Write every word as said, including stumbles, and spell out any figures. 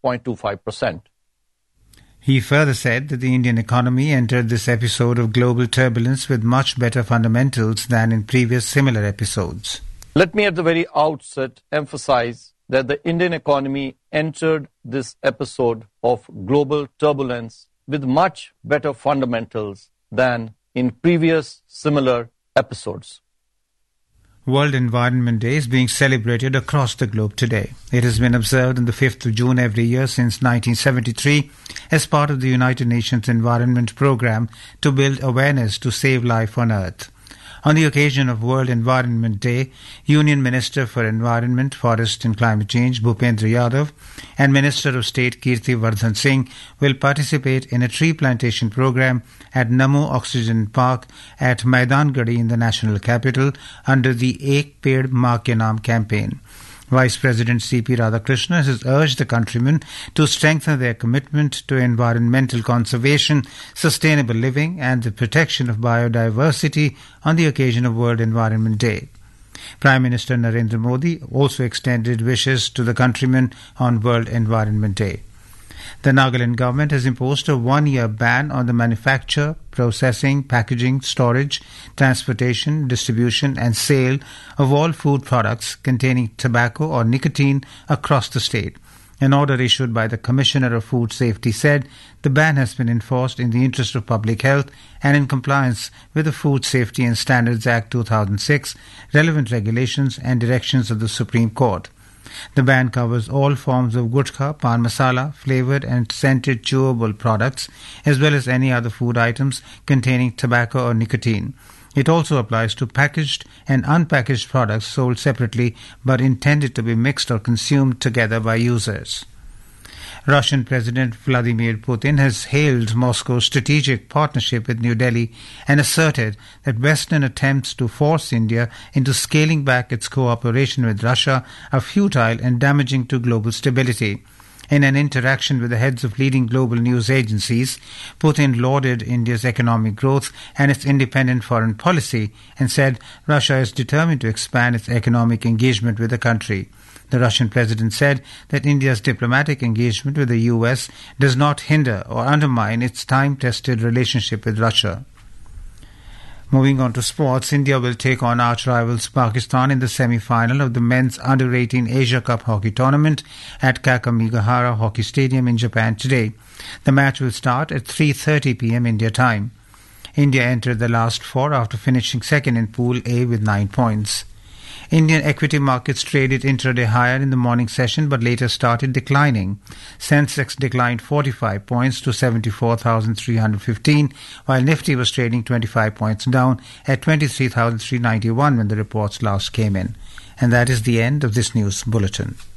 point two five percent. He further said that the Indian economy entered this episode of global turbulence with much better fundamentals than in previous similar episodes. Let me at the very outset emphasize that the Indian economy entered this episode of global turbulence with much better fundamentals than in previous similar episodes. World Environment Day is being celebrated across the globe today. It has been observed on the fifth of June every year since nineteen seventy-three as part of the United Nations Environment Programme to build awareness to save life on Earth. On the occasion of World Environment Day, Union Minister for Environment, Forest and Climate Change Bhupendra Yadav and Minister of State Kirti Vardhan Singh will participate in a tree plantation program at Namo Oxygen Park at Maidan-Gadi in the national capital under the Ek Ped Maa Ke Naam campaign. Vice President C P Radhakrishnan has urged the countrymen to strengthen their commitment to environmental conservation, sustainable living and the protection of biodiversity on the occasion of World Environment Day. Prime Minister Narendra Modi also extended wishes to the countrymen on World Environment Day. The Nagaland government has imposed a one-year ban on the manufacture, processing, packaging, storage, transportation, distribution and sale of all food products containing tobacco or nicotine across the state. An order issued by the Commissioner of Food Safety said the ban has been enforced in the interest of public health and in compliance with the Food Safety and Standards Act two thousand six, relevant regulations and directions of the Supreme Court. The ban covers all forms of gutkha, pan masala, flavoured and scented chewable products, as well as any other food items containing tobacco or nicotine. It also applies to packaged and unpackaged products sold separately but intended to be mixed or consumed together by users. Russian President Vladimir Putin has hailed Moscow's strategic partnership with New Delhi and asserted that Western attempts to force India into scaling back its cooperation with Russia are futile and damaging to global stability. In an interaction with the heads of leading global news agencies, Putin lauded India's economic growth and its independent foreign policy and said Russia is determined to expand its economic engagement with the country. The Russian president said that India's diplomatic engagement with the U S does not hinder or undermine its time-tested relationship with Russia. Moving on to sports, India will take on arch-rivals Pakistan in the semi-final of the men's under eighteen Asia Cup hockey tournament at Kakamigahara Hockey Stadium in Japan today. The match will start at three thirty p.m. India time. India entered the last four after finishing second in Pool A with nine points. Indian equity markets traded intraday higher in the morning session but later started declining. Sensex declined forty-five points to seventy-four thousand three hundred fifteen, while Nifty was trading twenty-five points down at twenty-three thousand three hundred ninety-one when the reports last came in. And that is the end of this news bulletin.